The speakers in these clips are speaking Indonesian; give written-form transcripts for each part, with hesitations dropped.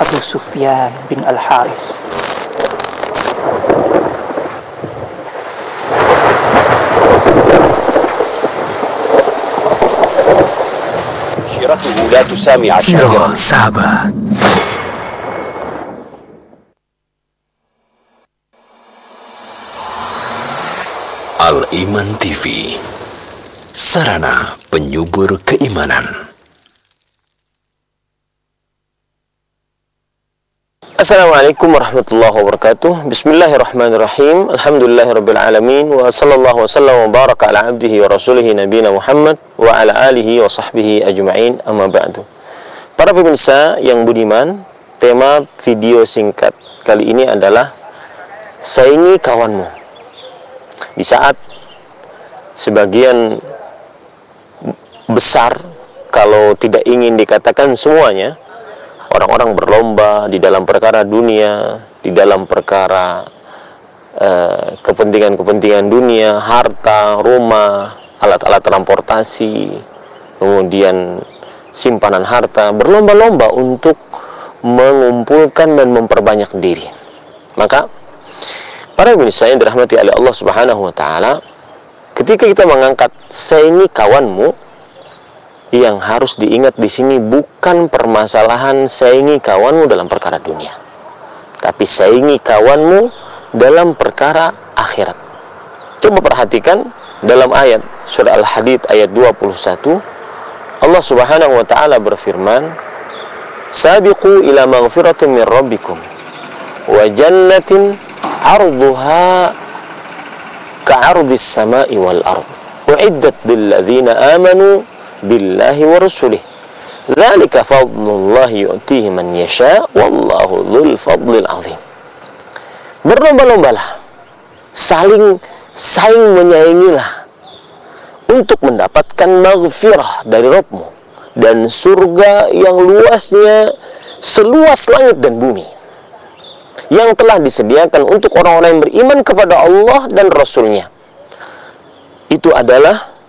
Abu Sufyan bin Al-Haris. سيرته لا تسامي سيرة sahabat. Al-Iman TV, sarana penyubur keimanan. Assalamualaikum warahmatullahi wabarakatuh. Bismillahirrahmanirrahim. Alhamdulillahirabbil alamin wa sallallahu wasallam wa baraka ala abdihi wa rasulihi nabiyina Muhammad wa ala alihi wa sahbihi ajma'in, amma ba'du. Para pemirsa yang budiman, tema video singkat kali ini adalah saingi kawanmu. Di saat sebagian besar, kalau tidak ingin dikatakan semuanya, orang-orang berlomba di dalam perkara dunia, di dalam perkara kepentingan-kepentingan dunia, harta, rumah, alat-alat transportasi, kemudian simpanan harta, berlomba-lomba untuk mengumpulkan dan memperbanyak diri. Maka para pemirsa yang dirahmati oleh Allah Subhanahu wa taala, ketika kita mengangkat saingi kawanmu, yang harus diingat di sini bukan permasalahan saingi kawanmu dalam perkara dunia, tapi saingi kawanmu dalam perkara akhirat. Coba perhatikan dalam ayat surah Al-Hadid ayat 21, Allah Subhanahu wa taala berfirman, "Sabiqu ila maghfiratin min rabbikum wa jannatin 'arduha ka'ardis sama'i wal ard u'iddat lil ladzina amanu billahi wa rasulih dzalika fadlullahi yu'tihi man yasha wallahu dzul fadlil azim." Berlomba-lombalah, saling menyaingilah untuk mendapatkan maghfirah dari Rabbmu dan surga yang luasnya seluas langit dan bumi, yang telah disediakan untuk orang-orang yang beriman kepada Allah dan Rasul-Nya. Itu adalah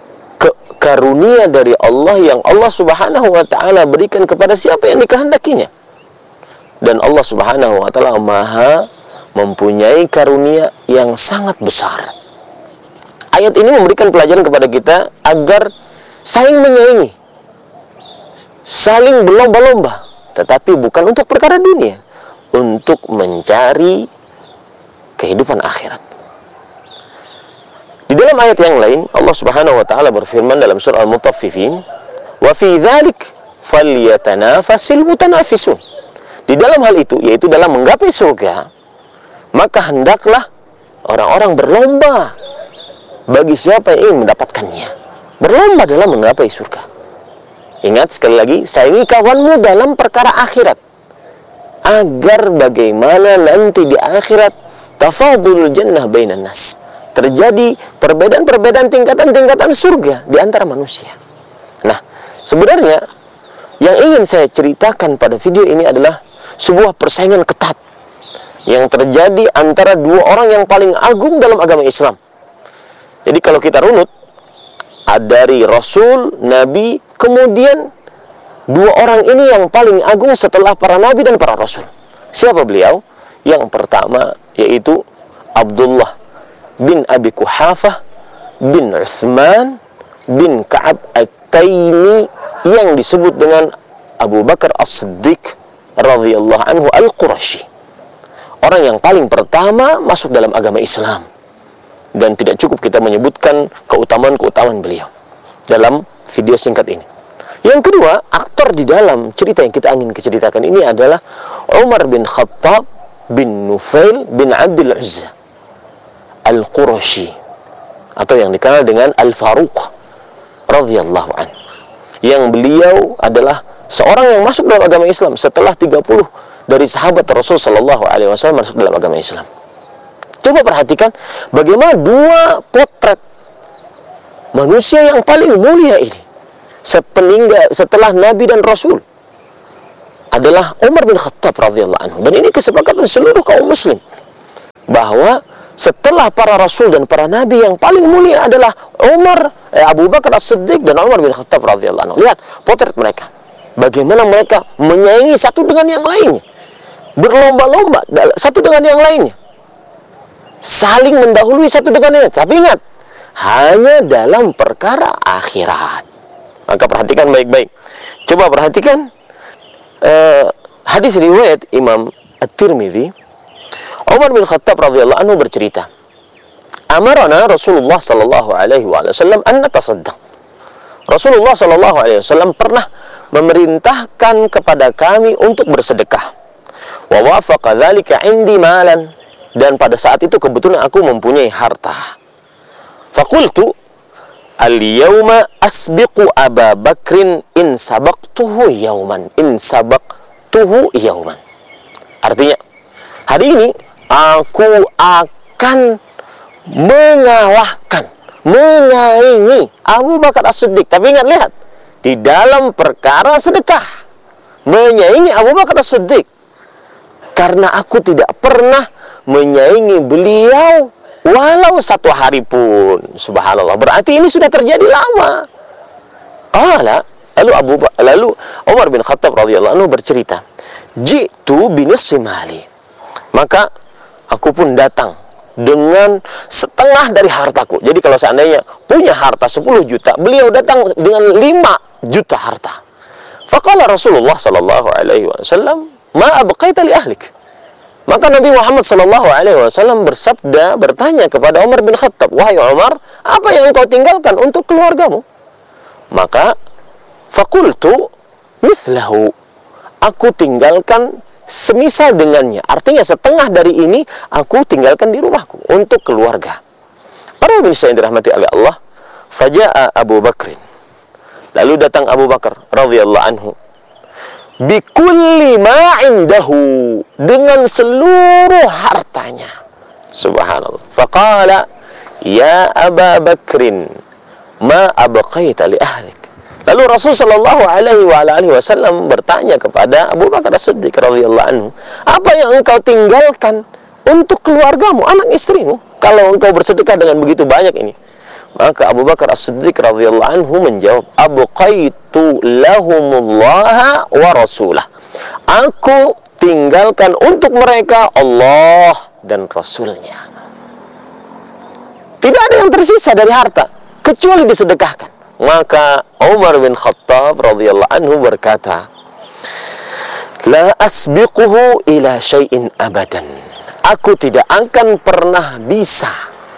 karunia dari Allah yang Allah Subhanahu wa taala berikan kepada siapa yang dikehendakinya. Dan Allah Subhanahu wa taala Maha mempunyai karunia yang sangat besar. Ayat ini memberikan pelajaran kepada kita agar saling menyaingi, saling berlomba-lomba, tetapi bukan untuk perkara dunia, untuk mencari kehidupan akhirat. Di dalam ayat yang lain, Allah Subhanahu wa taala berfirman dalam surah Al-Mutaffifin, "Wa fi dzalik falyatanafasil mutanafisun." Di dalam hal itu, yaitu dalam menggapai surga, maka hendaklah orang-orang berlomba bagi siapa yang ingin mendapatkannya. Berlomba dalam menggapai surga. Ingat sekali lagi, saingi kawanmu dalam perkara akhirat, agar bagaimana nanti di akhirat tafadulul jannah bainan nas, terjadi perbedaan-perbedaan tingkatan-tingkatan surga di antara manusia. Nah, sebenarnya yang ingin saya ceritakan pada video ini adalah sebuah persaingan ketat yang terjadi antara dua orang yang paling agung dalam agama Islam. Jadi kalau kita runut, dari Rasul, Nabi, kemudian dua orang ini yang paling agung setelah para Nabi dan para Rasul. Siapa beliau? Yang pertama yaitu Abdullah bin Abi Quhafah bin Utsman bin Ka'ab At-Taimi, yang disebut dengan Abu Bakar As-Siddiq radhiyallahu anhu Al-Qurashi. Orang yang paling pertama masuk dalam agama Islam, dan tidak cukup kita menyebutkan keutamaan-keutamaan beliau dalam video singkat ini. Yang kedua, aktor di dalam cerita yang kita ingin ceritakan ini adalah Umar bin Khattab bin Nufail bin Abdul Uzza Al-Qurashi, atau yang dikenal dengan Al-Faruq radhiyallahu anhu, yang beliau adalah seorang yang masuk dalam agama Islam setelah 30 dari sahabat Rasul sallallahu alaihi wasallam masuk dalam agama Islam. Coba perhatikan bagaimana dua potret manusia yang paling mulia ini setelah Nabi dan Rasul adalah Umar bin Khattab radhiyallahu anhu. Dan ini kesepakatan seluruh kaum muslim bahwa setelah para Rasul dan para Nabi, yang paling mulia adalah Abu Bakar As-Siddiq dan Umar bin Khattab radhiyallahu anhu. Lihat potret mereka. bagaimana mereka menyaingi satu dengan yang lainnya, berlomba-lomba satu dengan yang lainnya, saling mendahului satu dengan yang lainnya. Tapi ingat, hanya dalam perkara akhirat. Maka perhatikan baik-baik. Coba perhatikan hadis riwayat Imam At-Tirmidzi. Umar bin Khattab radhiyallahu anhu bercerita, amarana Rasulullah sallallahu alaihi wasallam an natasaddaq. Rasulullah sallallahu alaihi wasallam pernah memerintahkan kepada kami untuk bersedekah. Wa wafaqa dzalika indi malan, dan pada saat itu kebetulan aku mempunyai harta. Faqultu al-yawma asbiqu Aba Bakrin in sabaqtuhu yawman. Artinya, hari ini aku akan menyaingi Abu Bakar As-Siddiq. Tapi ingat, lihat, di dalam perkara sedekah, menyaingi Abu Bakar As-Siddiq, karena aku tidak pernah menyaingi beliau walau satu hari pun. Subhanallah, berarti ini sudah terjadi lama. Lalu Umar bin Khattab radhiyallahu anhu bercerita, jitu binisfi mali, maka aku pun datang dengan setengah dari hartaku. Jadi kalau seandainya punya harta 10 juta, beliau datang dengan 5 juta harta. Faqala Rasulullah sallallahu alaihi wasallam, ma abqaita li ahlik. Maka Nabi Muhammad sallallahu alaihi wasallam bersabda, bertanya kepada Umar bin Khattab, wahai Umar, apa yang engkau tinggalkan untuk keluargamu? Maka faqultu mithlahu, aku tinggalkan semisal dengannya. Artinya setengah dari ini aku tinggalkan di rumahku untuk keluarga. Para pemirsa yang dirahmati oleh Allah, faja'a Abu Bakrin, lalu datang Abu Bakar radhiyallahu anhu, bikulli ma indahu, dengan seluruh hartanya. Subhanallah. Faqala ya Aba Bakrin ma abqaita li ahlik. Lalu Rasul sallallahu alaihi wasallam bertanya kepada Abu Bakar As-Siddiq radhiyallahu anhu, apa yang engkau tinggalkan untuk keluargamu, anak istrimu, kalau engkau bersedekah dengan begitu banyak ini? Maka Abu Bakar As-Siddiq radhiyallahu anhu menjawab, abqaitu lahumullaha wa rasulah. Aku tinggalkan untuk mereka Allah dan Rasulnya. Tidak ada yang tersisa dari harta kecuali disedekahkan. Maka Umar bin Khattab radhiyallahu anhu berkata, la asbiquhu ila syai'in abadan. Aku tidak akan pernah bisa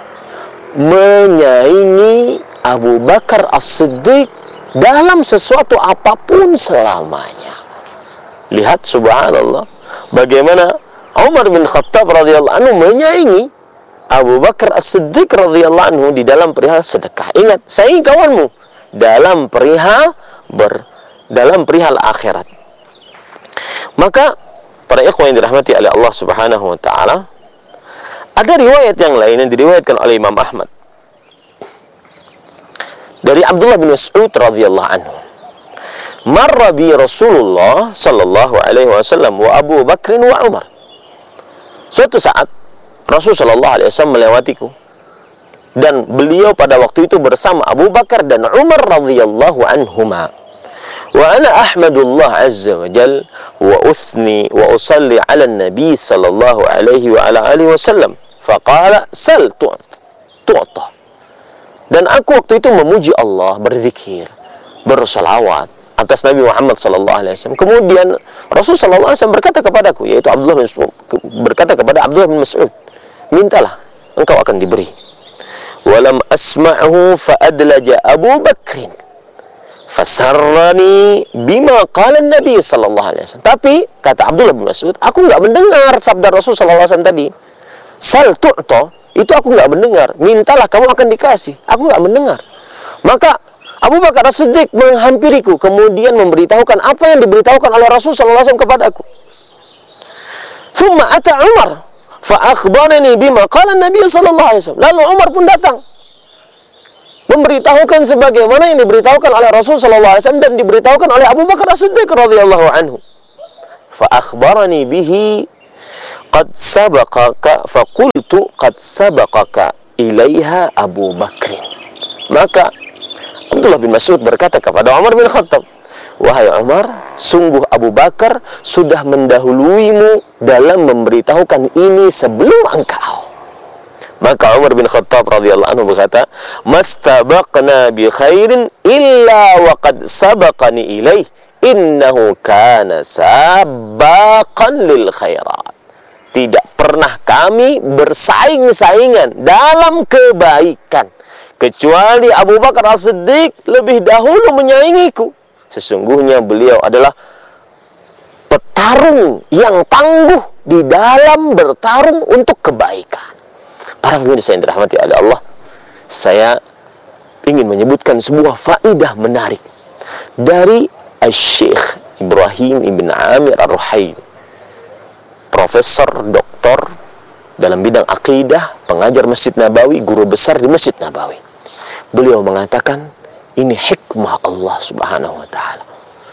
menyaingi Abu Bakar As-Siddiq dalam sesuatu apapun selamanya. Lihat, subhanallah, bagaimana Umar bin Khattab radhiyallahu anhu menyaingi Abu Bakar As-Siddiq radhiyallahu anhu di dalam perihal sedekah. Ingat, saingi kawanmu dalam perihal akhirat. Maka para ikhwan yang dirahmati oleh Allah Subhanahu wa taala, ada riwayat yang lain yang diriwayatkan oleh Imam Ahmad dari Abdullah bin Mas'ud radhiyallahu anhu. Marra bi Rasulullah sallallahu alaihi wasallam wa Abu Bakr wa Umar. Suatu saat Rasul sallallahu alaihi wasallam melewatiku, dan beliau pada waktu itu bersama Abu Bakar dan Umar radhiyallahu anhuma. Wa ana ahmadullah azza wa jal wa uthni wa usalli ala nabi sallallahu alaihi wa ala alihi wasallam. Faqala sal tu'ta. Dan aku waktu itu memuji Allah, berzikir, bersalawat atas Nabi Muhammad sallallahu alaihi wasallam. Kemudian Rasul sallallahu alaihi wasallam berkata kepadaku, yaitu Abdullah bin Mas'ud, berkata kepada Abdullah bin Mas'ud, mintalah, engkau akan diberi. Walam asma'hu fa'adlaja Abu Bakrin fasarrani bima qala Nabi sallallahu alaihi wasallam. Tapi kata Abdullah bin Mas'ud, aku enggak mendengar sabda Rasul sallallahu alaihi wasallam tadi. Sal tu'ta, itu aku enggak mendengar. Mintalah, kamu akan dikasih. Aku enggak mendengar. Maka Abu Bakar As-Siddiq menghampiriku, kemudian memberitahukan apa yang diberitahukan oleh Rasul sallallahu alaihi wasallam kepadaku. Thumma ata Umar fa akhbarani bima qala Nabi sallallahu alaihi wasallam. Lalu Umar pun datang memberitahukan sebagaimana yang diberitahukan oleh Rasul sallallahu alaihi wasallam dan diberitahukan oleh Abu Bakar As-Siddiq radhiyallahu anhu. Fa akhbarani bihi qad sabaqaka fa qultu qad sabaqaka ilaiha Abu Bakr. Maka Abdullah bin Mas'ud berkata kepada Umar bin Khattab, wahai Umar, sungguh Abu Bakar sudah mendahuluimu dalam memberitahukan ini sebelum engkau. Maka Umar bin Khattab radhiyallahu anhu berkata, mastabaqna bi khairin illa waqad sabaqani ilaih, innahu kana sabaqan lil khairat. Tidak pernah kami bersaing-saingan dalam kebaikan, kecuali Abu Bakar As-Siddiq lebih dahulu menyaingiku. Sesungguhnya beliau adalah petarung yang tangguh di dalam bertarung untuk kebaikan. Para pemirsa yang dirahmati oleh Allah, saya ingin menyebutkan sebuah faedah menarik dari Syekh Ibrahim Ibn Amir Ar-Ruhaili, profesor doktor dalam bidang akidah, pengajar Masjid Nabawi, guru besar di Masjid Nabawi. Beliau mengatakan, ini hikmah Allah Subhanahu wa taala.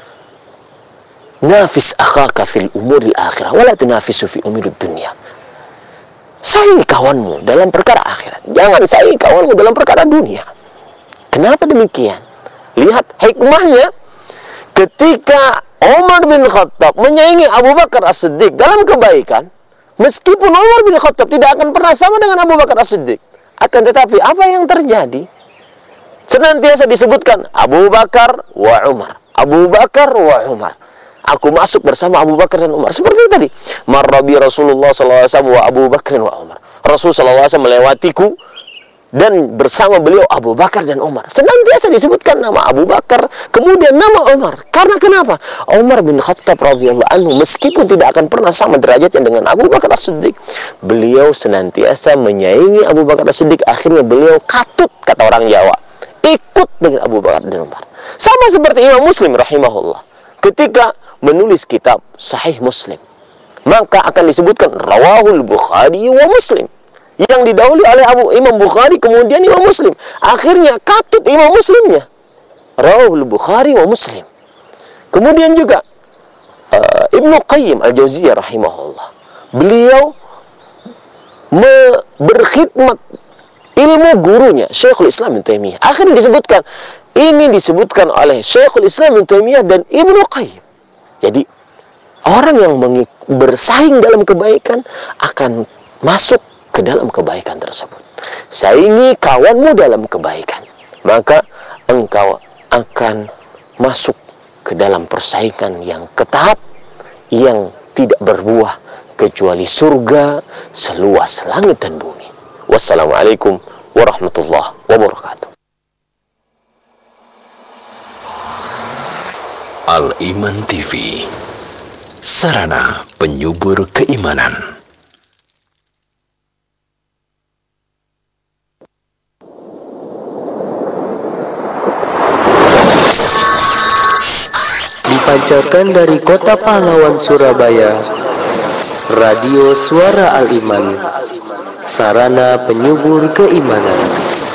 Nafis akhaka fil umuril akhirah wala tunafisu fi umurid dunya. Saingi kawanmu dalam perkara akhirat, jangan saingi kawanmu dalam perkara dunia. Kenapa demikian? Lihat hikmahnya. Ketika Umar bin Khattab menyaingi Abu Bakar As-Siddiq dalam kebaikan, meskipun Umar bin Khattab tidak akan pernah sama dengan Abu Bakar As-Siddiq, akan tetapi apa yang terjadi? Senantiasa disebutkan Abu Bakar wa Umar, Abu Bakar wa Umar. Aku masuk bersama Abu Bakar dan Umar. Seperti tadi, marrabi Rasulullah SAW wa Abu Bakar wa Umar. Rasul SAW melewatiku dan bersama beliau Abu Bakar dan Umar. Senantiasa disebutkan nama Abu Bakar, kemudian nama Umar. Karena kenapa? Umar bin Khattab radhiyallahu anhu meskipun tidak akan pernah sama derajatnya dengan Abu Bakar As-Siddiq, beliau senantiasa menyaingi Abu Bakar As-Siddiq. Akhirnya beliau katut, kata orang Jawa, ikut dengan Abu Bakar dan Umar. Sama seperti Imam Muslim rahimahullah, ketika menulis kitab Sahih Muslim, maka akan disebutkan Rawahul Bukhari wa Muslim, yang didahului oleh Imam Bukhari, kemudian Imam Muslim. Akhirnya katut Imam Muslimnya, Rawahul Bukhari wa Muslim. Kemudian juga Ibnu Qayyim Al-Jauziyah rahimahullah, beliau berkhidmat ilmu gurunya Syekhul Islam Ibnu Taimiyah. Akhirnya disebutkan, ini disebutkan oleh Syekhul Islam Ibnu Taimiyah dan Ibnu Qayyim. Jadi orang yang bersaing dalam kebaikan akan masuk ke dalam kebaikan tersebut. Saingi kawanmu dalam kebaikan, maka engkau akan masuk ke dalam persaingan yang ketat, yang tidak berbuah kecuali surga seluas langit dan bumi. Wassalamualaikum warahmatullahi wabarakatuh. Al-Iman TV, sarana penyubur keimanan. Dipancarkan dari Kota Pahlawan Surabaya, Radio Suara Al-Iman, sarana penyubur keimanan.